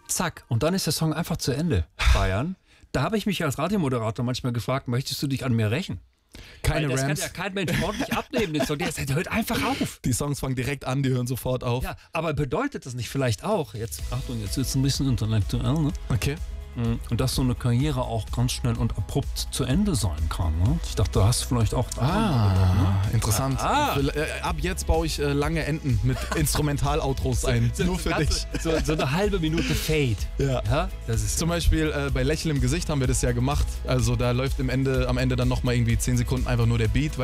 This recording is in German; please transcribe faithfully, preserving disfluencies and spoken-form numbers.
zack. Und dann ist der Song einfach zu Ende. Bayern. Da habe ich mich als Radiomoderator manchmal gefragt, möchtest du dich an mir rächen? Keine Weil das Rams. kann ja kein Mensch ordentlich abnehmen. Den Song. Der, der hört einfach auf. Die Songs fangen direkt an, die hören sofort auf. Ja, aber bedeutet das nicht vielleicht auch, jetzt, Achtung, jetzt ist es ein bisschen intellektuell, ne? Okay. Und dass so eine Karriere auch ganz schnell und abrupt zu Ende sein kann. Ne? Ich dachte, du hast vielleicht auch... Ah, ne? Interessant. Ah. Äh, Ab jetzt baue ich äh, lange Enden mit Instrumental-Outros ein. So, Nur für ganze, dich. So, so eine halbe Minute Fade. Ja. Ja, das ist Zum Beispiel äh, bei Lächeln im Gesicht haben wir das ja gemacht. Also da läuft im Ende, am Ende dann nochmal irgendwie zehn Sekunden einfach nur der Beat, weil